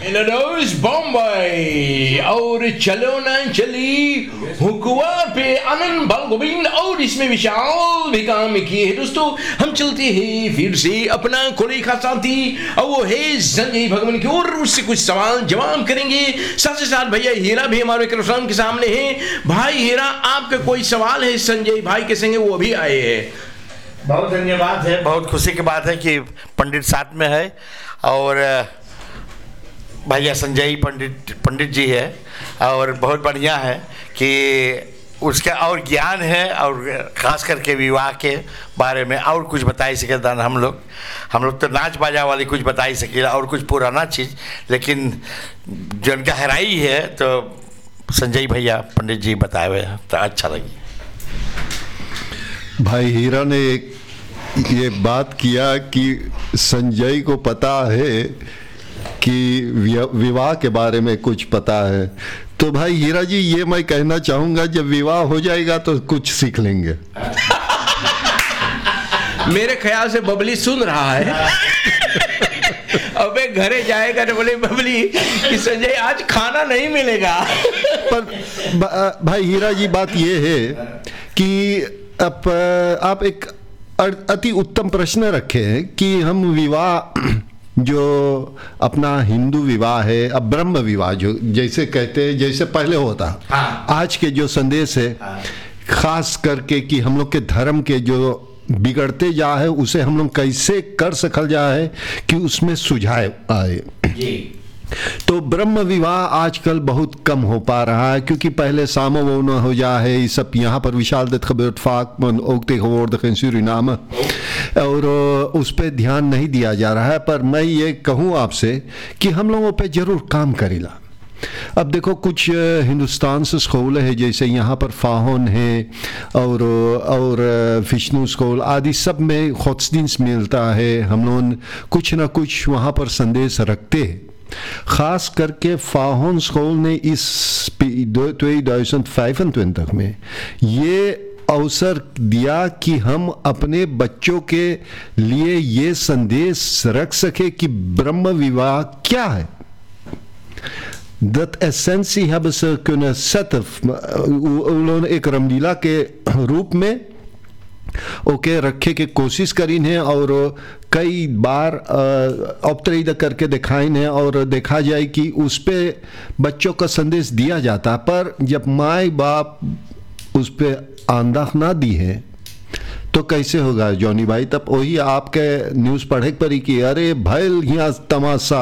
इलनोइस बॉम्बे और चलो ना चली हुकुआ पे आनंद बल गोविंद और इसमें विशाल भी काम किए हैं। दोस्तों हम चलते हैं फिर से अपना कोई खास साथी और वो है संजय भगवान की ओर, उससे कुछ सवाल जवाब करेंगे। साथ ही साथ भैया हीरा भी हमारे कार्यक्रम के सामने है। भाई हीरा, आपका कोई सवाल है संजय भाई के संगे, वो भी आए हैं। बहुत धन्यवाद है, बहुत खुशी की बात है कि पंडित साथ में है और भैया संजय पंडित जी है और बहुत बढ़िया है कि उसका और ज्ञान है और ख़ास करके विवाह के बारे में और कुछ बता ही सके। हम लोग तो नाच बाजा वाली कुछ बता ही सकेला और कुछ पुराना चीज़, लेकिन जो गहराई है तो संजय भैया पंडित जी बताए हुए हैं तो अच्छा लगी। भाई हीरा ने ये बात किया कि संजय को पता है कि विवाह के बारे में कुछ पता है, तो भाई हीरा जी ये मैं कहना चाहूँगा जब विवाह हो जाएगा तो कुछ सीख लेंगे। मेरे ख्याल से बबली सुन रहा है। अबे घरे जाएगा तो बोले बबली कि संजय आज खाना नहीं मिलेगा। पर भाई हीरा जी बात ये है कि आप एक अति उत्तम प्रश्न रखे हैं कि हम विवाह जो अपना हिंदू विवाह है, अब ब्रह्म विवाह जो जैसे कहते हैं जैसे पहले होता, आज के जो संदेश है खास करके कि हम लोग के धर्म के जो बिगड़ते जा है उसे हम लोग कैसे कर सकल जा है कि उसमें सुझाव आए। तो ब्रह्म विवाह आजकल बहुत कम हो पा रहा है क्योंकि पहले सामोन हो जा है ये सब यहाँ पर विशाल फाक मन ओगते नाम और उस पर ध्यान नहीं दिया जा रहा है। पर मैं ये कहूँ आपसे कि हम लोगों पे जरूर काम करेला। अब देखो कुछ हिंदुस्तान से स्कूल है जैसे यहाँ पर फाहोन है और विष्णु स्कूल आदि सब में खुद्स मिलता है। हम लोग कुछ ना कुछ वहाँ पर संदेश रखते हैं। खास करके फाहोन स्कूल ने इस 2025 में ये अवसर दिया कि हम अपने बच्चों के लिए ये संदेश रख सके कि ब्रह्म विवाह क्या है। Dat essentie hebben ze kunnen zetten, एक रामलीला के रूप में ओके रखे के कोशिश करी है और कई बार अवतरित करके दिखाई है और देखा जाए कि उस पे बच्चों का संदेश दिया जाता। पर जब माँ बाप उस पे आंधा ना दी है तो कैसे होगा जॉनी भाई। तब वही आपके न्यूज़ पढ़े पड़ी कि अरे भैल यहाँ तमाशा।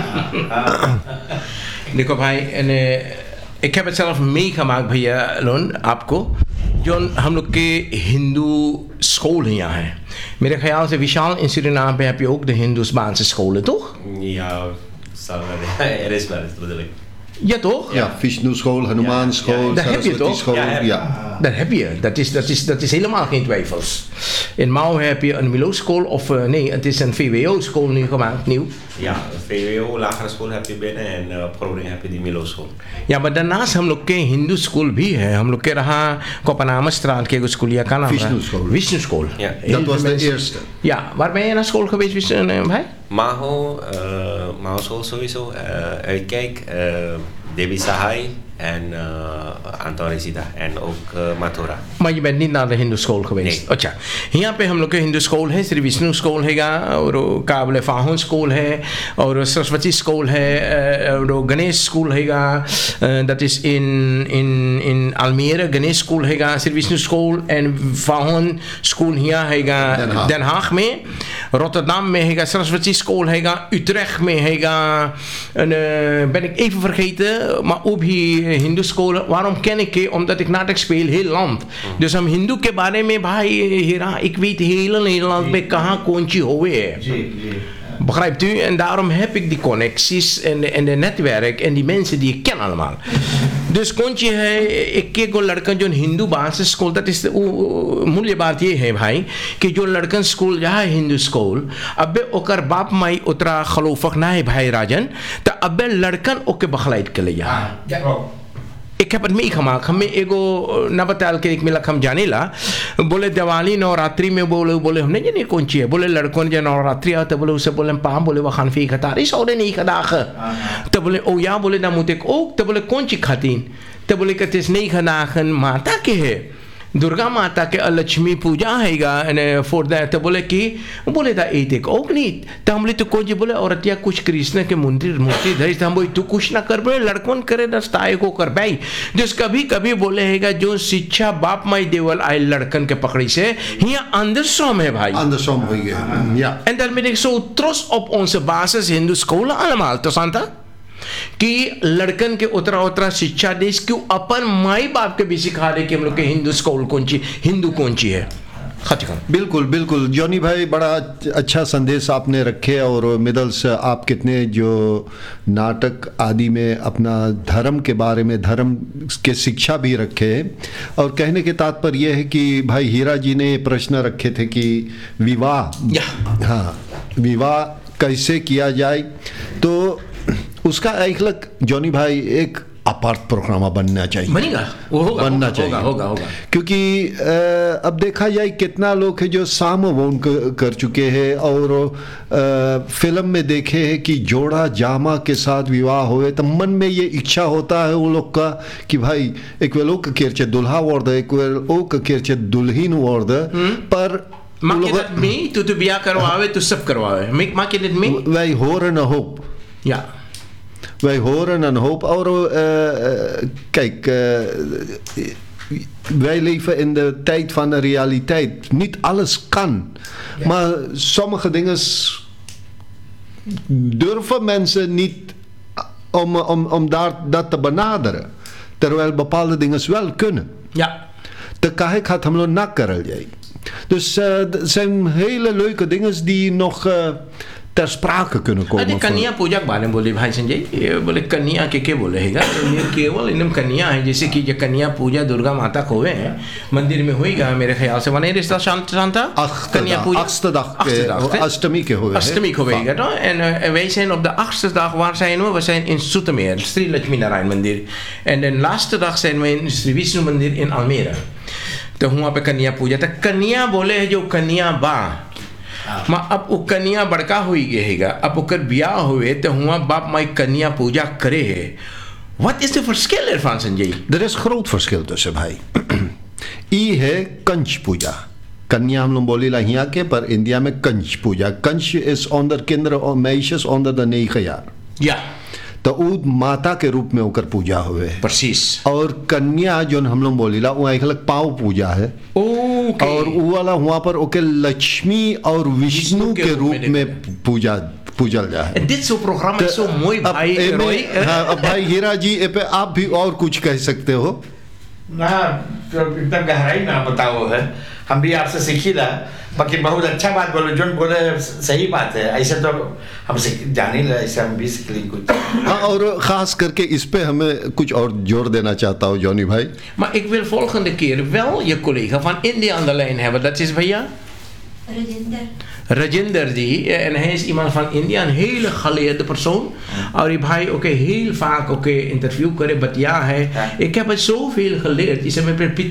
देखो भाई ik heb het zelf meegemaakt भैया लोन आपको जो हम लोग के हिंदू स्कूल यहाँ है। मेरे ख्याल से विशाल in Suriname heb je ook de Hindoestaanse scholen toch? Ja, er is wel, dat bedoel ik. Ja toch? Ja, Vishnu school, Hanuman school, daar heb je toch? school, ja. Daar heb je. Dat is helemaal geen twijfels. In Mao heb je een Milo school of nee, het is een VWO school nu gemaakt, nieuw. Ja, VWO, lagere school heb je binnen en op Groningen heb je die Milo school. Ja, maar daarnaast हम लोग के Hindu school भी है। हम लोग के रहा कोपनामा straat के स्कूल या का नाम है Vishnu school. Ja, dat was de eerste. Ja, waar ben je naar school geweest, भाई? Maho school sowieso, Uitkijk, Debbie Sahai en Anton Resida en ook Mathura. Maar je bent niet naar de hindoe school geweest? Nee. अच्छा, यहाँ पे हम लोग के Hindu school है, Shri Vishnu school हैगा और काबले फाहुन स्कूल है और सरस्वती स्कूल है और गणेश स्कूल हैगा, dat is in Almere, Ganesh school हैगा, Shri Vishnu school en फाहुन school hier हैगा Den Haag में, Rotterdam में हैगा सरस्वती स्कूल हैगा, Utrecht में हैगा en ben ik even vergeten, maar ook hier Hindu school. waarom ken ik het? Omdat ik naटक speel heel land। dus हम हिंदू के बारे में भाई हीरा ik weet heel Nederland bij कहाँ कौन सी हुए है। Begrijpt u? En daarom heb ik die connecties en de netwerk en die mensen die ik ken allemaal। dus कोंची है एक को लड़कन जो हिंदू बात स्कूल that is मूल्य बात ये है भाई कि जो लड़कन स्कूल जहाँ हिंदू स्कूल अबे ओकर बाप माई उतरा खलोफक ना है भाई राजन तो अबे लड़कन ओके बखलाइट के लिए एक है पर में खमा हमें एगो न बताल के एक मिला हम जाने ला बोले दिवाली नवरात्रि में बोले हमने जाने कौन ची है बोले लड़कों ने जो नवरात्रि आता बोले उसे बोले पाम बोले वह खान फी खतारी सौदे नहीं खदा तो बोले ओ या बोले ना मुझे ओ तो बोले कौन ची खातीन तो बोले कहते नहीं खना खन माता के है दुर्गा माता के लक्ष्मी पूजा हैगा फॉर दैट तो बोले कि बोले था एक नहीं तो हम तो कौन जी बोले औरतिया कुछ कृष्ण के मूर्ति धरी हम बोले तू कुछ ना कर बोले लड़कों करे दस्ताए को कर भाई जिस कभी कभी बोले हैगा जो शिक्षा बाप माई देवल आए लड़कन के पकड़ी से यहाँ अंधश्रम है भाई Andersom हो गया या en daar ben ik zo trots op onze basis hindoescholen allemaal तो सांता कि लड़कन के उतरा शिक्षा देश क्यों अपन माई बाप के भी सिखा रहे कि हम लोग के हिंदू स्कूल हिंदू कौन ची है बिल्कुल बिल्कुल जॉनी भाई बड़ा अच्छा संदेश आपने रखे और मिडल्स आप कितने जो नाटक आदि में अपना धर्म के बारे में धर्म के शिक्षा भी रखे और कहने के तात्पर्य यह है कि भाई हीरा जी ने प्रश्न रखे थे कि विवाह हाँ विवाह कैसे किया जाए तो उसका एक जॉनी भाई एक अपार्ट प्रोग्राम बनना चाहिए बनेगा वो बनना चाहिए होगा क्योंकि अब देखा जाए कितना लोग है जो सामोवन कर चुके हैं और फिल्म में देखे हैं कि जोड़ा जामा के साथ विवाह हुए तो मन में ये इच्छा होता है वो लोग का कि भाई एक वे लोग केरचे दुल्हा वर्द एक वे लोग केरचे दुल्हीन वर्द पर में तू बिया करवावे तो सब करवावे माँ के दिन में वही हो रहा hope ja wij horen een hoop kijk wij leven in de tijd van de realiteit niet alles kan maar sommige dingen durven mensen niet om dat te benaderen terwijl bepaalde dingen wel kunnen ja te kahe gaat हम लोग ना करल जाए dus er zijn hele leuke dingen die nog ter sprake kunnen komen अरे कन्या पूजा के बारे में बोले भाई संजय ये बोले कन्या के बोले हैगा ये केवल इनम कन्या है जैसे कि ये कन्या पूजा दुर्गा माता को हुए हैं मंदिर में होएगा मेरे ख्याल से बने रिश्ता शांता कन्या पूजा अष्टमी के हुए अष्टमी को होएगा तो en wij zijn op de 8e dag waar zijn we zijn in Zoetermeer Sri Lakshmi Narayan मंदिर en de laatste dag zijn we in Sri Vishnu मंदिर in Almere तो वहाँ पे कन्या पूजा तो कन्या बोले है जो कन्या बा माँ अब वो कन्या बड़का हुई गएगा अब ओकर ब्याह हुए तो हुआ बाप माई कन्या पूजा करे है Wat is de verschil ervan Sanjay Er is groot verschil tussen भाई ई है कंच पूजा कन्या हम लोग बोली ला यहाँ के पर इंडिया में कंच पूजा कंच इज onder kinderen और meisjes onder de 9 jaar ja तो वो माता के रूप में होकर पूजा हुए precies और कन्या जो हम लोग बोली ला वो एक अलग पाव पूजा है और वो वाला वहाँ पर ओके लक्ष्मी और विष्णु के रूप में पूजल जाए en dit soort programma is zo mooi भाई रोई अब भाई हीरा जी पे आप भी और कुछ कह सकते हो ना एकदम गहराई ना बताओ है हम भी आपसे सीखी ला बाकी बहुत अच्छा बात बोले जो बोले सही बात है ऐसे तो हम जानी ला ऐसे हम भी सीख ली कुछ हाँ और खास करके इस पे हमें कुछ और जोर देना चाहता हूँ जॉनी भाई maar ik wil volgende keer wel je collega van India aan de lijn hebben dat is भैया Rajinder ji en hij is iemand van India een hele geleerde persoon और ये भाई okay heel vaak okay interview करे बतिया है ik heb het zoveel geleerd इस समय पर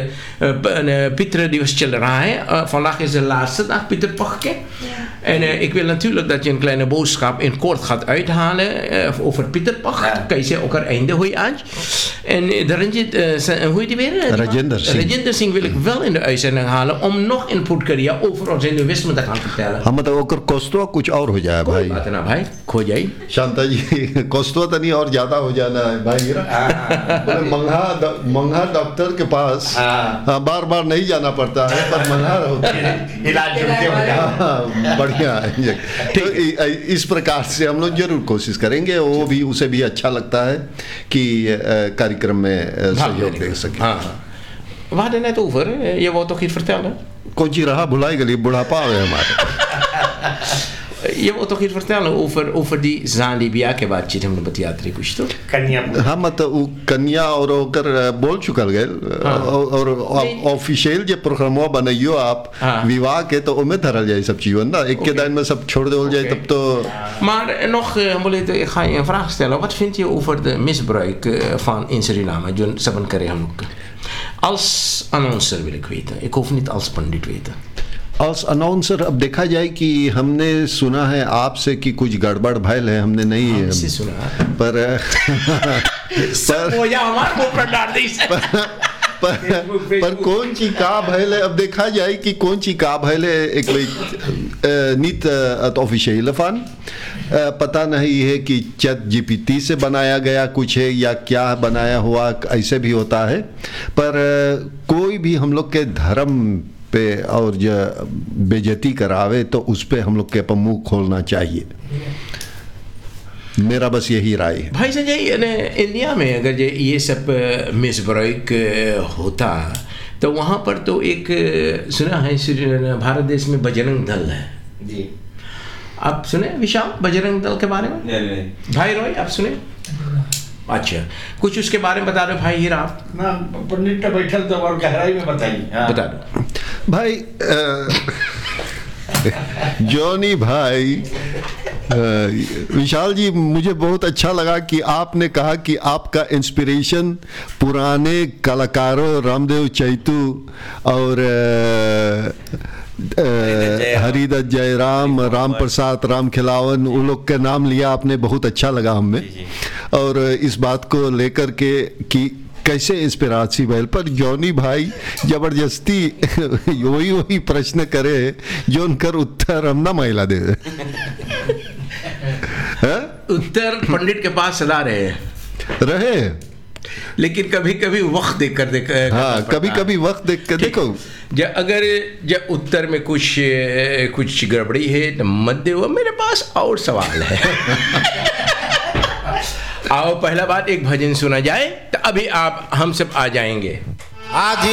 Pitre दिवस चल रहा है vandaag is de laatste dag Pieter Pachke en ik wil natuurlijk dat je een kleine boodschap in kort gaat uithalen over Pieter Pach kan je zeggen ook er einde hoe je aan en hoe je die weer Rajinder Singh wil ik wel in de uitzending halen om nog in Poetkaria over ons hindoeïsme te gaan vertellen हम तो ओकर कोस्टवा कुछ और हो जाए भाई बात ना भाई खो जाए शांता जी कोस्टवा तो नहीं और ज्यादा हो जाना है भाई मंगा डॉक्टर के पास बार बार नहीं जाना पड़ता है पर मंगा इलाज बढ़िया है तो इस प्रकार से हम लोग जरूर कोशिश करेंगे वो भी उसे भी अच्छा लगता है कि कार्यक्रम में सहयोग दे सके We hadden net over, je wou toch iets vertellen? Kon je रहा भुलाई गली बुढ़ापा है हमारे Je wilt toch iets vertellen over die Zambia के बातचीत हमने बतिया थी कुछ तो कन्या हाँ मतलब कन्या और ओकर बोल चुकल गए और ऑफिशियल जो प्रोग्रामवा बनाइयो आप विवाह के तो उमें धरल जाए सब चीज़ ना एक के दिन में सब छोड़ दे जाए तब तो maar nog ik ga je een vraag stellen wat vind je over de misbruik van in Suriname जो सबन करे हम लोग als announcer wil ik weten ik hoef niet als पंडित weten als announcer अब देखा जाए कि हमने सुना है आपसे कि कुछ गड़बड़ भयल है हमने नहीं सुना पर पर कौन ची का भयल है अब देखा जाए कि कौन ची का भयल है एक नीत ऑफिशियल फन पता नहीं है कि चैट जीपीटी से बनाया गया कुछ है या क्या बनाया हुआ ऐसे भी होता है पर कोई भी हम लोग के धर्म पे और जो बेइज्जती करावे तो उस पे हम लोग के मुंह खोलना चाहिए मेरा बस यही राय है भाई संजय इंडिया में अगर ये सब मिसब्राइक होता तो वहाँ पर तो एक सुना है भारत देश में बजरंग दल है जी आप सुने विशाल बजरंग दल के बारे में नहीं भाई रॉय आप सुने अच्छा कुछ उसके बारे में बता रहे भाई हीरा आप ना पंडित तो बैठल तो और गहराई में बताइए बता दो भाई जॉनी भाई विशाल जी मुझे बहुत अच्छा लगा कि आपने कहा कि आपका इंस्पिरेशन पुराने कलाकारों रामदेव चैतू और हरिदत्त जयराम राम प्रसाद राम खिलावन उन लोग के नाम लिया आपने बहुत अच्छा लगा हमें और इस बात को लेकर के कि कैसे इंस्पिरेशन भैल पर जॉनी भाई जबरदस्ती वही प्रश्न करे जो उनकर उत्तर हम ना महिला दे उत्तर पंडित के पास सदा रहे लेकिन कभी कभी वक्त देख कर हाँ कभी कभी वक्त देख कर देखो अगर जब उत्तर में कुछ गड़बड़ी है तो मत दो मेरे पास और सवाल है आओ पहला बात एक भजन सुना जाए तो अभी आप हम सब आ जाएंगे आज